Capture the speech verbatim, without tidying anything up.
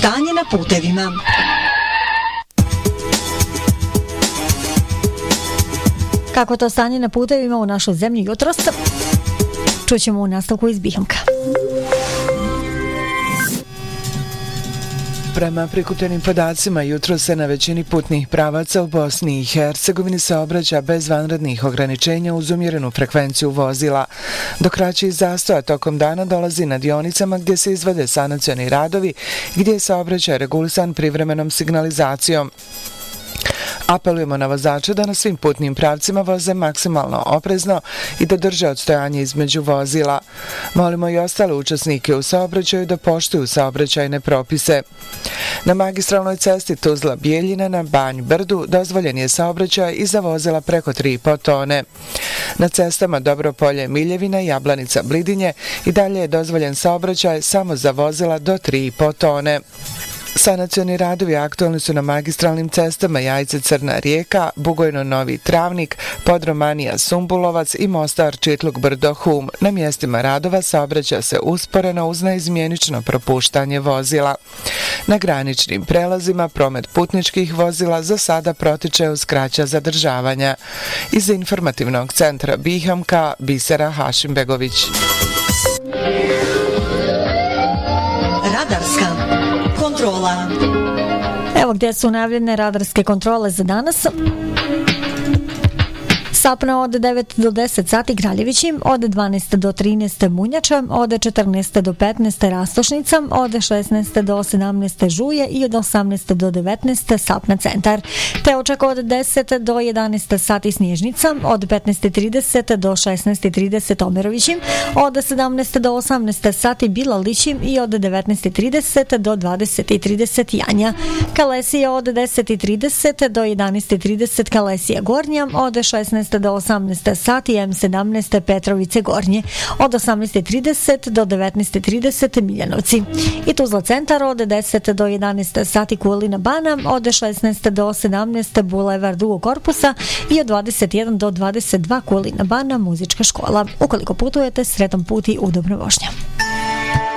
Stanje na putevima. Kako to stanje na putevima u našoj zemlji jutros? Čućemo u nastavku iz Bihamka. Prema prikupljenim podacima, jutro se na većini putnih pravaca u Bosni i Hercegovini saobraća bez vanrednih ograničenja uz umjerenu frekvenciju vozila. Do kraćih zastoja tokom dana dolazi na dionicama gdje se izvode sanacioni radovi, gdje je saobraćaj regulisan privremenom signalizacijom. Apelujemo na vozače da na svim putnim pravcima voze maksimalno oprezno i da drže odstojanje između vozila. Molimo i ostale učesnike u saobraćaju da poštuju saobraćajne propise. Na magistralnoj cesti Tuzla-Bijeljina na Banj Brdu dozvoljen je saobraćaj i za vozila preko tri i po tone. Na cestama Dobropolje-Miljevina i Jablanica-Blidinje i dalje je dozvoljen saobraćaj samo za vozila do tri i po tone. Sanacioni radovi aktualni su na magistralnim cestama Jajce-Crna Rijeka, Bugojno-Novi Travnik, Podromanija-Sumbulovac i Mostar Čitluk-Brdo-Hum. Na mjestima radova saobraća se usporeno uz neizmjenično propuštanje vozila. Na graničnim prelazima promet putničkih vozila za sada protiče uz kraća zadržavanja. Iz informativnog centra Bihamka, Bisera Hašimbegović. Radarska kontrola. Evo gdje su najavljene radarske kontrole za danas. Sapna od devet do deset sati Kraljevići, od dvanaest do trinaest Munjača, od četrnaest do petnaest Rastošnica, od šesnaest do sedamnaest Žuje i od osamnaest do devetnaest Sapna centar. Te očak od deset do jedanaest sati Snježnica, od petnaest i trideset do šesnaest i trideset Omerovići, od sedamnaest do osamnaest sati Bilalići i od devetnaest i trideset do dvadeset i trideset Janja. Kalesija od deset i trideset do jedanaest i trideset Kalesija Gornja, od šesnaest do osamnaest sati M sedamnaest Petrovice Gornje, od osamnaest i trideset do devetnaest i trideset Miljanovci. I Tuzla centar od deset do jedanaest sati Kulina Bana, od šesnaest do sedamnaest Bulevar Dugog korpusa i od dvadeset jedan do dvadeset dva Kulina Bana Muzička škola. Ukoliko putujete, sretan put i udobno vožnja.